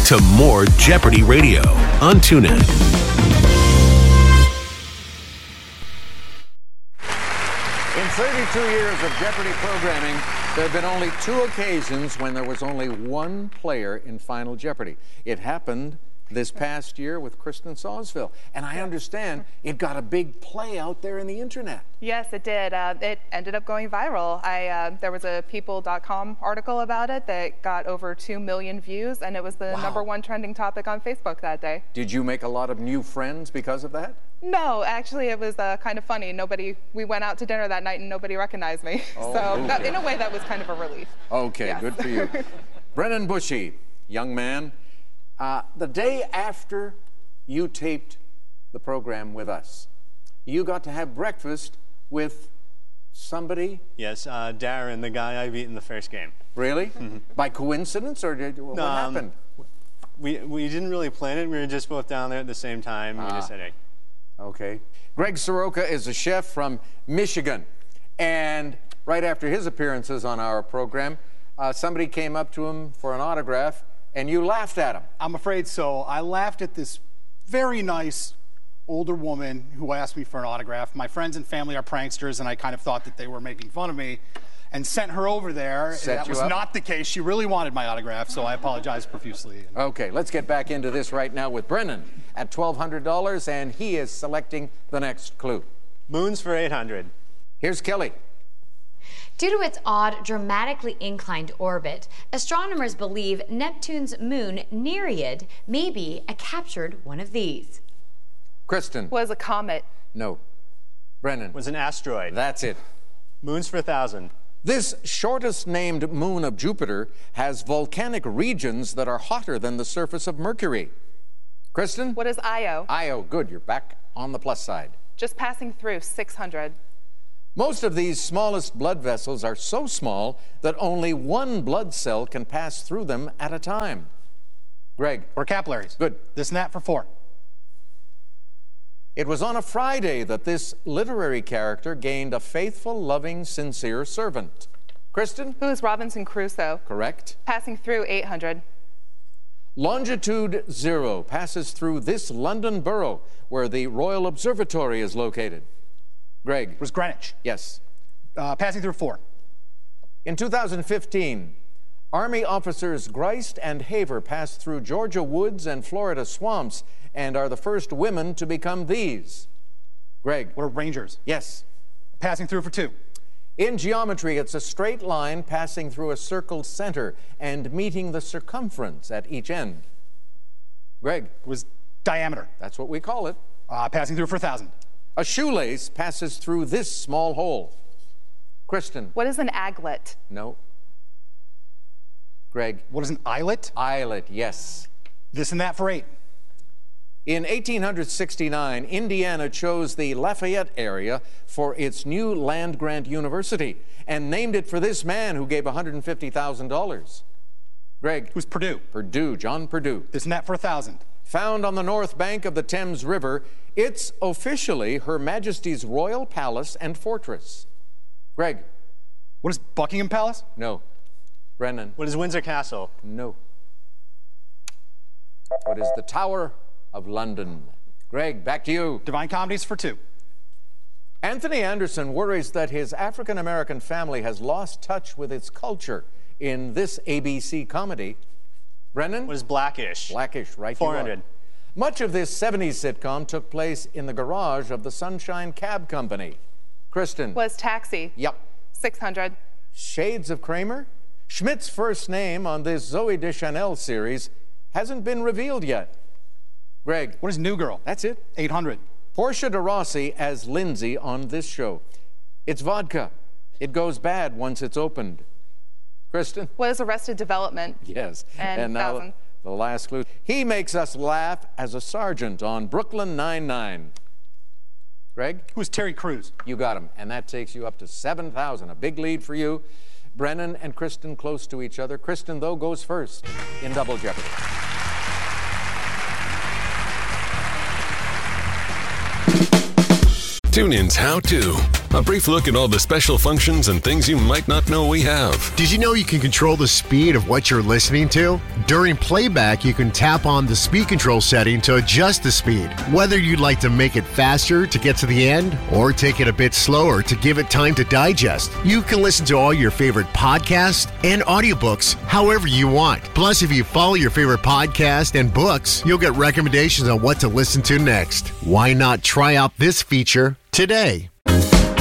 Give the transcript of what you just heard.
to more Jeopardy Radio on TuneIn. In 32 years of Jeopardy programming, there have been only 2 occasions when there was only one player in Final Jeopardy. It happened this past year with Kristen Sawsville. And I understand it got a big play out there in the internet. Yes, it did. It ended up going viral. There was a People.com article about it that got over 2 million views, and it was the #1 trending topic on Facebook that day. Did you make a lot of new friends because of that? No, actually, it was kind of funny. We went out to dinner that night and nobody recognized me. In a way, that was kind of a relief. Okay, yes. Good for you. Brennan Bushy, young man, the day after you taped the program with us, you got to have breakfast with somebody? Yes, Darren, the guy I beat in the first game. Really? Mm-hmm. By coincidence, or what happened? We didn't really plan it. We were just both down there at the same time. We just said, hey. Okay. Greg Soroka is a chef from Michigan. And right after his appearances on our program, somebody came up to him for an autograph, and you laughed at him. I'm afraid so. I laughed at this very nice older woman who asked me for an autograph. My friends and family are pranksters, and I kind of thought that they were making fun of me and sent her over there. That was not the case. She really wanted my autograph, so I apologize profusely. Okay, let's get back into this right now with Brennan at $1,200, and he is selecting the next clue. Moons for 800. Here's Kelly. Due to its odd, dramatically inclined orbit, astronomers believe Neptune's moon, Nereid, may be a captured one of these. Kristen. Was a comet. No. Brennan. Was an asteroid. That's it. Moons for 1,000. This shortest named moon of Jupiter has volcanic regions that are hotter than the surface of Mercury. Kristen? What is Io? Io, good. You're back on the plus side. Just passing through, 600. Most of these smallest blood vessels are so small that only one blood cell can pass through them at a time. Greg? Or capillaries. Good. This and that for 4. It was on a Friday that this literary character gained a faithful, loving, sincere servant. Kristen? Who is Robinson Crusoe? Correct. Passing through, 800. Longitude 0 passes through this London borough where the Royal Observatory is located. Greg? It was Greenwich. Yes. Passing through 4. In 2015, Army officers Greist and Haver passed through Georgia woods and Florida swamps and are the first women to become these. Greg? What are Rangers? Yes. Passing through for 2. In geometry, it's a straight line passing through a circled center and meeting the circumference at each end. Greg? It was diameter. That's what we call it. Passing through for 1,000. A shoelace passes through this small hole. Kristen? What is an aglet? No. Greg? What is an eyelet? Eyelet, yes. This and that for 8. In 1869, Indiana chose the Lafayette area for its new land-grant university and named it for this man who gave $150,000. Greg? Who's Purdue? Purdue, John Purdue. This and that for 1,000. Found on the north bank of the Thames River, it's officially Her Majesty's Royal Palace and Fortress. Greg? What is Buckingham Palace? No. Brennan? What is Windsor Castle? No. What is the Tower of London? Greg, back to you. Divine Comedies for 2. Anthony Anderson worries that his African-American family has lost touch with its culture in this ABC comedy. Brennan? What is Blackish? Blackish, right? 400. Much of this 70s sitcom took place in the garage of the Sunshine Cab Company. Kristen? Was Taxi? Yep. 600. Shades of Kramer? Schmidt's first name on this Zooey Deschanel series hasn't been revealed yet. Greg? What is New Girl? That's it. 800. Portia de Rossi as Lindsay on this show. It's vodka. It goes bad once it's opened. Kristen? What is Arrested Development? Yes. And now 1,000. the last clue. He makes us laugh as a sergeant on Brooklyn Nine-Nine. Greg? Who's Terry Crews? You got him. And that takes you up to 7,000. A big lead for you. Brennan and Kristen close to each other. Kristen, though, goes first in Double Jeopardy. TuneIn's How To. A brief look at all the special functions and things you might not know we have. Did you know you can control the speed of what you're listening to? During playback, you can tap on the speed control setting to adjust the speed. Whether you'd like to make it faster to get to the end or take it a bit slower to give it time to digest, you can listen to all your favorite podcasts and audiobooks however you want. Plus, if you follow your favorite podcast and books, you'll get recommendations on what to listen to next. Why not try out this feature today?